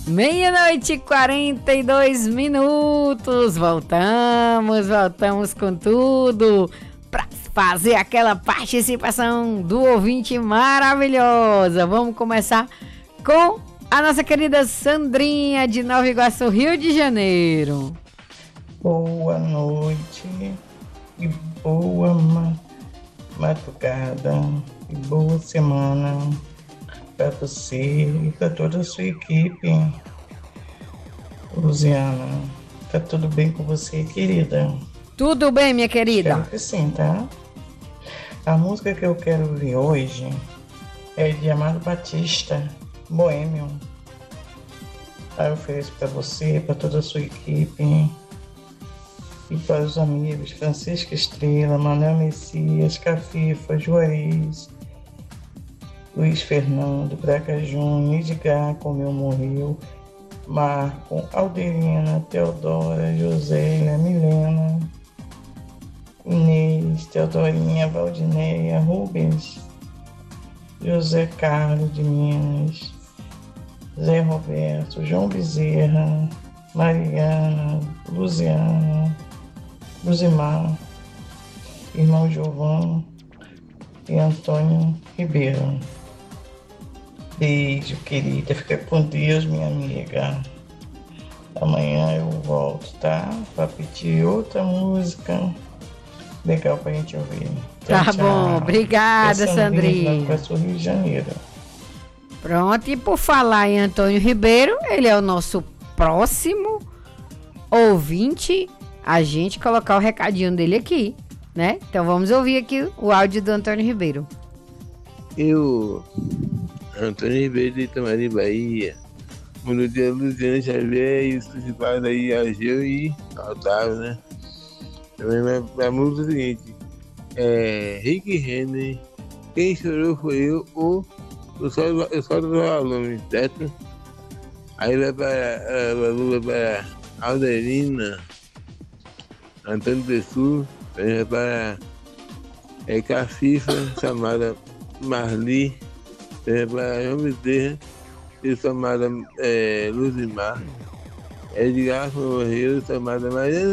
Meia-noite e 42 minutos. Voltamos com tudo para fazer aquela participação do ouvinte maravilhosa. Vamos começar com a nossa querida Sandrinha de Nova Iguaçu, Rio de Janeiro. Boa noite e boa madrugada e boa semana para você e para toda a sua equipe. Luziana, tá tudo bem com você, querida? Tudo bem, minha querida? Espero que sim, tá? A música que eu quero ouvir hoje é de Amado Batista, Boêmio. Eu ofereço para você, para toda a sua equipe e para os amigos Francisco Estrela, Manuel Messias, Cafifa, Juarez, Luiz Fernando, Braga Júnior, Edgar, como eu morreu, Marco, Alderina, Teodora, Josélia, Milena, Inês, Teodorinha, Valdineia, Rubens, José Carlos de Minas, Zé Roberto, João Bezerra, Mariana, Luziana, Luzimar, irmão Giovanni e Antônio Ribeiro. Beijo, querida. Fica com Deus, minha amiga. Amanhã eu volto, tá? Pra pedir outra música legal pra gente ouvir. Tchau, Tá bom, obrigada, Sandrinha. Eu Rio de Janeiro. Pronto, e por falar em Antônio Ribeiro, ele é o nosso próximo ouvinte, a gente colocar o recadinho dele aqui, né? Então vamos ouvir aqui o áudio do Antônio Ribeiro. Antônio Ribeiro de Itamari, Bahia. Mundo de Luziana Xavier e os principais aí, Ageu e Otávio, né? Também a música é o seguinte: Rick Renner, quem chorou foi eu, ou o sol do aluno, certo? Aí vai para Alderina, Antônio Pessu, vai para Cafifa, chamada Marli, para João Bezerra, chamada Luzimar, Edgar morreu, chamada Mariana.